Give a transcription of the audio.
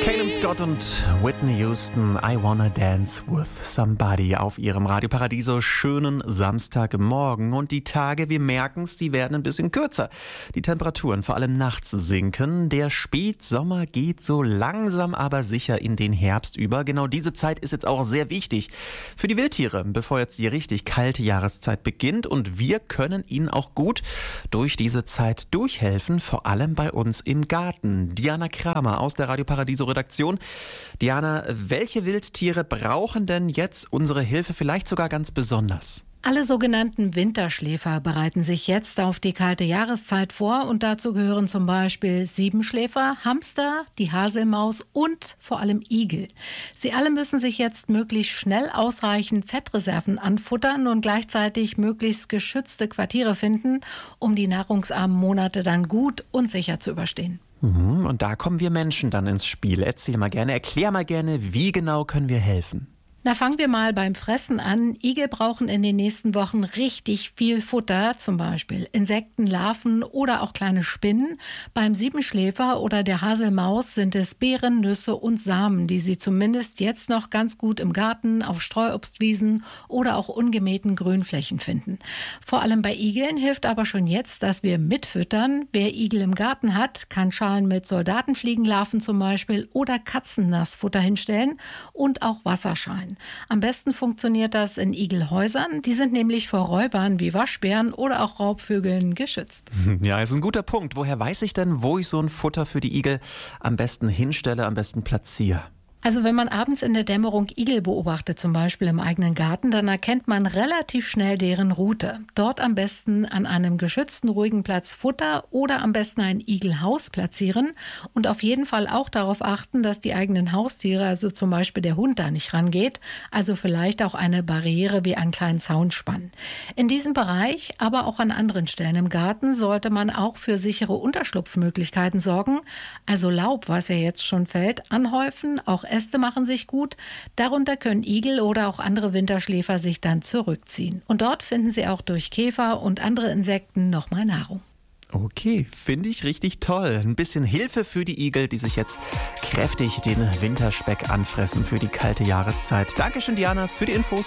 Caleb Scott und Whitney Houston, I Wanna Dance with Somebody auf ihrem Radio Paradiso. Schönen Samstagmorgen. Und die Tage, wir merken es, die werden ein bisschen kürzer. Die Temperaturen vor allem nachts sinken. Der Spätsommer geht so langsam aber sicher in den Herbst über. Genau diese Zeit ist jetzt auch sehr wichtig für die Wildtiere, bevor jetzt die richtig kalte Jahreszeit beginnt. Und wir können ihnen auch gut durch diese Zeit durchhelfen, vor allem bei uns im Garten. Diana Kramer aus der Radio Paradiso Redaktion. Diana, welche Wildtiere brauchen denn jetzt unsere Hilfe vielleicht sogar ganz besonders? Alle sogenannten Winterschläfer bereiten sich jetzt auf die kalte Jahreszeit vor und dazu gehören zum Beispiel Siebenschläfer, Hamster, die Haselmaus und vor allem Igel. Sie alle müssen sich jetzt möglichst schnell ausreichend Fettreserven anfuttern und gleichzeitig möglichst geschützte Quartiere finden, um die nahrungsarmen Monate dann gut und sicher zu überstehen. Und da kommen wir Menschen dann ins Spiel. Erklär mal gerne, wie genau können wir helfen? Na, fangen wir mal beim Fressen an. Igel brauchen in den nächsten Wochen richtig viel Futter, zum Beispiel Insekten, Larven oder auch kleine Spinnen. Beim Siebenschläfer oder der Haselmaus sind es Beeren, Nüsse und Samen, die sie zumindest jetzt noch ganz gut im Garten, auf Streuobstwiesen oder auch ungemähten Grünflächen finden. Vor allem bei Igeln hilft aber schon jetzt, dass wir mitfüttern. Wer Igel im Garten hat, kann Schalen mit Soldatenfliegenlarven zum Beispiel oder Katzennassfutter hinstellen und auch Wasserschalen. Am besten funktioniert das in Igelhäusern. Die sind nämlich vor Räubern wie Waschbären oder auch Raubvögeln geschützt. Ja, ist ein guter Punkt. Woher weiß ich denn, wo ich so ein Futter für die Igel am besten hinstelle, am besten platziere? Also wenn man abends in der Dämmerung Igel beobachtet, zum Beispiel im eigenen Garten, dann erkennt man relativ schnell deren Route. Dort am besten an einem geschützten, ruhigen Platz Futter oder am besten ein Igelhaus platzieren und auf jeden Fall auch darauf achten, dass die eigenen Haustiere, also zum Beispiel der Hund, da nicht rangeht. Also vielleicht auch eine Barriere wie einen kleinen Zaun spannen. In diesem Bereich, aber auch an anderen Stellen im Garten, sollte man auch für sichere Unterschlupfmöglichkeiten sorgen. Also Laub, was ja jetzt schon fällt, anhäufen, auch Äste machen sich gut. Darunter können Igel oder auch andere Winterschläfer sich dann zurückziehen. Und dort finden sie auch durch Käfer und andere Insekten nochmal Nahrung. Okay, finde ich richtig toll. Ein bisschen Hilfe für die Igel, die sich jetzt kräftig den Winterspeck anfressen für die kalte Jahreszeit. Dankeschön, Diana, für die Infos.